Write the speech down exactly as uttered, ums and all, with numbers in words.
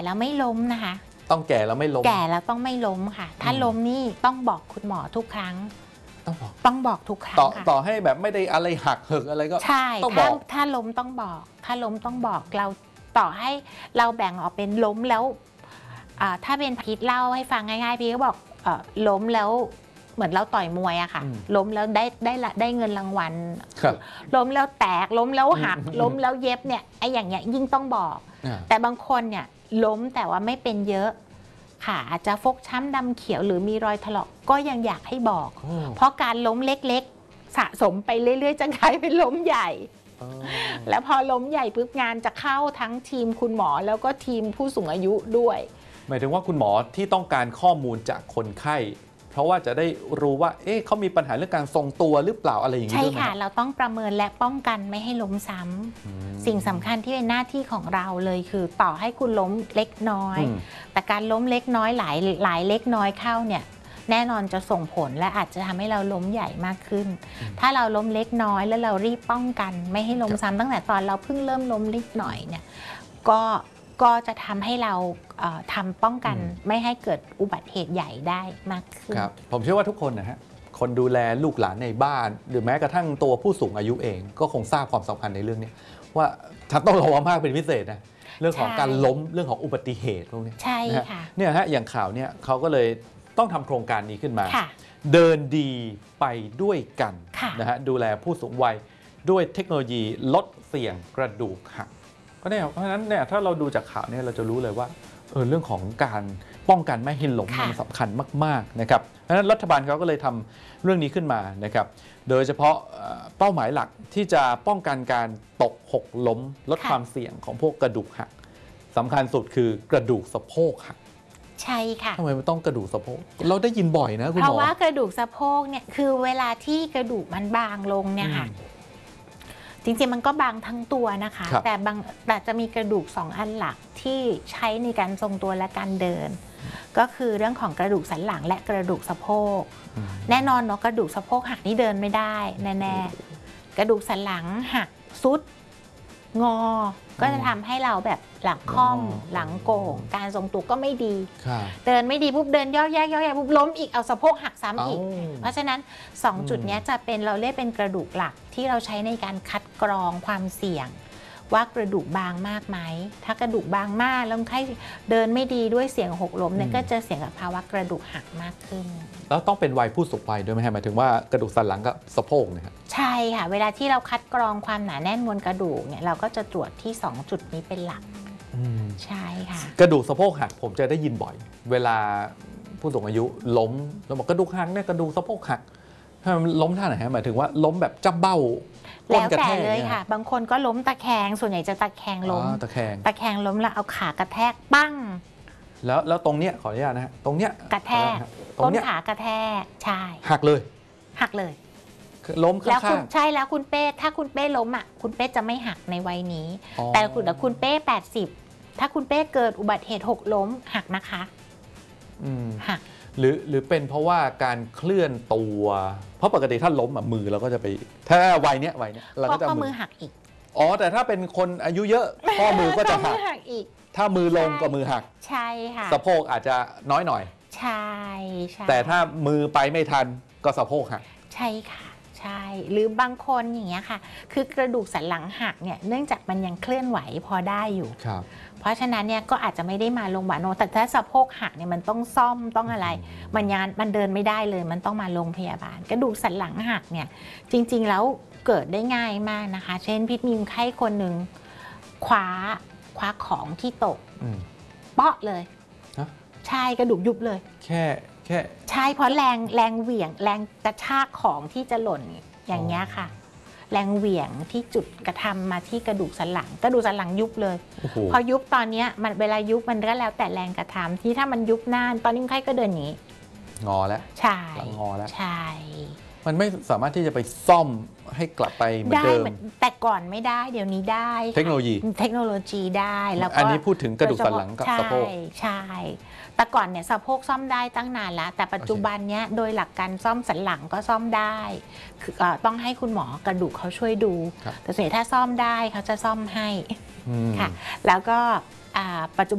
แล้วไม่ล้มนะคะต้องแก่แล้วไม่ล้มแก่แล้วต้องไม่ล้มค่ะถ้าล้มนี่ต้องบอกคุณหมอทุกครั้งต้องบอกต้องบอกทุกครั้งค่ะต่อให้แบบไม่ได้อะไรหักเหิกอะไรก็ใช่ต้องบอกถ้าล้มต้องบอกถ้าล้มต้องบอกเราต่อให้เราแบ่งออกเป็นล้มแล้วถ้าเป็นพีทเล่าให้ฟังง่ายๆพีทก็บอกล้มแล้วเหมือนเราต่อยมวยอะค่ะล้มแล้วได้ได้ได้เงินรางวัลล้มแล้วแตกล้มแล้วหักล้มแล้วเย็บเนี่ยไอ้อย่างเงี้ยยิ่งต้องบอกแต่บางคนเนี่ยล้มแต่ว่าไม่เป็นเยอะค่ะอาจจะฟกช้ำดำเขียวหรือมีรอยถลอกก็ยังอยากให้บอกเพราะการล้มเล็กๆสะสมไปเรื่อยๆจะกลายเป็นล้มใหญ่แล้วพอล้มใหญ่ปุ๊บงานจะเข้าทั้งทีมคุณหมอแล้วก็ทีมผู้สูงอายุด้วยหมายถึงว่าคุณหมอที่ต้องการข้อมูลจากคนไข้เพราะว่าจะได้รู้ว่าเอ๊ะเขามีปัญหาเรื่องการทรงตัวหรือเปล่าอะไรอย่างนี้ใช่ค่ะเราต้องประเมินและป้องกันไม่ให้ล้มซ้ำสิ่งสำคัญที่เป็นหน้าที่ของเราเลยคือต่อให้คุณล้มเล็กน้อยแต่การล้มเล็กน้อยหลายหลายเล็กน้อยเข้าเนี่ยแน่นอนจะส่งผลและอาจจะทำให้เราล้มใหญ่มากขึ้นถ้าเราล้มเล็กน้อยแล้วเรารีบป้องกันไม่ให้ล้มซ้ำตั้งแต่ตอนเราเพิ่งเริ่มล้มนิดหน่อยเนี่ยก็ก็จะทำให้เราทำป้องกันไม่ให้เกิดอุบัติเหตุใหญ่ได้มากขึ้นครับผมเชื่อว่าทุกคนนะฮะคนดูแลลูกหลานในบ้านหรือแม้กระทั่งตัวผู้สูงอายุเองก็คงทราบความสำคัญในเรื่องนี้ว่าท่านต้องระวังมากเป็นพิเศษนะเรื่องของการล้มเรื่องของอุบัติเหตุพวกนี้ใช่ค่ะเนี่ยฮะอย่างข่าวเนี่ยเขาก็เลยต้องทำโครงการนี้ขึ้นมาเดินดีไปด้วยกันนะฮะดูแลผู้สูงวัยด้วยเทคโนโลยีลดเสี่ยงกระดูกหักเพราะเนี่ยเพราะฉะนั้นเนี่ยถ้าเราดูจากข่าวเนี่ยเราจะรู้เลยว่าเออเรื่องของการป้องกันไม่ให้ล้มมันสำคัญมากๆนะครับเพราะฉะนั้นรัฐบาลเขาก็เลยทำเรื่องนี้ขึ้นมานะครับโดยเฉพาะเป้าหมายหลักที่จะป้องกันการตกหกล้มลดความเสี่ยงของพวกกระดูกหักสำคัญสุดคือกระดูกสะโพกหักใช่ค่ะทำไมมันต้องกระดูกสะโพกเราได้ยินบ่อยนะคุณหมอเพราะว่ากระดูกสะโพกเนี่ยคือเวลาที่กระดูกมันบางลงเนี่ยค่ะจริงๆมันก็บางทั้งตัวนะคะแต่บางแต่จะมีกระดูกสองอันหลักที่ใช้ในการทรงตัวและการเดินก็คือเรื่องของกระดูกสันหลังและกระดูกสะโพกแน่นอนเนาะกระดูกสะโพกหักนี่เดินไม่ได้แน่ๆกระดูกสันหลังหักซุดงอก็จะทำให้เราแบบหลังค่อมหลังโก่งการทรงตัวก็ไม่ดีเดินไม่ดีปุ๊บเดินย่อแยกย่อแยกปุ๊บล้มอีกเอาสะโพกหักซ้ำอีกเพราะฉะนั้นสองจุดนี้จะเป็นเราเรียกเป็นกระดูกหลักที่เราใช้ในการคัดกรองความเสี่ยงว่ากระดูกบางมากไหมถ้ากระดูกบางมากแล้วใครเดินไม่ดีด้วยเสี่ยงหกล้มเนี่ยก็จะเสี่ยงกับภาวะกระดูกหักมากขึ้นแล้วต้องเป็นวัยผู้สูงวัยด้วยไหมหมายถึงว่ากระดูกสันหลังกับสะโพกนะครับใช่ค่ะเวลาที่เราคัดกรองความหนาแน่นมวลกระดูกเนี่ยเราก็จะตรวจที่สองจุดนี้เป็นหลักใช่ค่ะกระดูกสะโพกหักผมจะได้ยินบ่อยเวลาผู้สูงอายุล้มเราบอกกระดูกหักเนี่ยกระดูกสะโพกหักล้มท่าไหนฮะหมายถึงว่าล้มแบบจับเบ้าแล้วแต่เลยค่ะบางคนก็ล้มตะแคงส่วนใหญ่จะตะแคงล้มตะแคงตะแคงล้มแล้วเอาขากระแทกปั้งแล้วแล้วตรงเนี้ยขออนุญาตนะฮะตรงเนี้ยกระแทกต้นขากระแทกใช่หักเลยหักเลยล้มข้างๆใช่แล้วคุณเป้ถ้าคุณเป้ล้มอ่ะคุณเป้จะไม่หักในวัยนี้แต่คุณแต่คุณเป้แปดสิบถ้าคุณเป้เกิดอุบัติเหตุหกล้มหักนะคะหักหรือหรือเป็นเพราะว่าการเคลื่อนตัวเพราะปกติถ้าล้มอ่ะมือเราก็จะไปถ้าวัยเนี้ยวัยเนี้ยเราก็จะมือหักอีกอ๋อแต่ถ้าเป็นคนอายุเยอะข้อมือก็จะหักอีกถ้ามือลงก็มือหักใช่ค่ะสะโพกอาจจะน้อยหน่อยใช่ใช่แต่ถ้ามือไปไม่ทันก็สะโพกหักใช่ค่ะใช่หรือบางคนอย่างเงี้ยค่ะคือกระดูกสันหลังหักเนี่ยเนื่องจากมันยังเคลื่อนไหวพอได้อยู่ครับเพราะฉะนั้นเนี่ยก็อาจจะไม่ได้มาโรงพยาบาลแต่ถ้าสะโพกหักเนี่ยมันต้องซ่อมต้องอะไรมันยานมันเดินไม่ได้เลยมันต้องมาโรงพยาบาลกระดูกสันหลังหักเนี่ยจริงๆแล้วเกิดได้ง่ายมากนะคะเช่นพิษมีไข้คนหนึ่งคว้าคว้าของที่ตกเปาะเลยใช่กระดูกยุบเลยแค่แค่ใช่เพราะแรงแรงเหวี่ยงแรงกระชากของที่จะหล่นอย่างเงี้ยค่ะแรงเหวี่ยงที่จุดกระทำมาที่กระดูกสันหลังกระดูกสันหลังยุบเลยพอยุบตอนนี้มันเวลายุบมันก็แล้วแต่แรงกระทำที่ถ้ามันยุบนานตอนนี้คนไข้ก็เดินอย่างนี้งอแล้วใช่งอแล้วใช่มันไม่สามารถที่จะไปซ่อมให้กลับไปเหมือนเดิมแต่ก่อนไม่ได้เดี๋ยวนี้ได้เทคโนโลยีเทคโนโลยีได้แล้วก็อันนี้พูดถึงกระดูกสันหลังกับสะโพกใช่แต่ก่อนเนี่ยสะโพกซ่อมได้ตั้งนานแล้วแต่ปัจจุบันเนี้ยโดยหลักการซ่อมสันหลังก็ซ่อมได้คือต้องให้คุณหมอกระดูกเขาช่วยดูแต่ส่วนใหญ่ถ้าซ่อมได้เขาจะซ่อมให้ค่ะแล้วก็ปัจจุบัน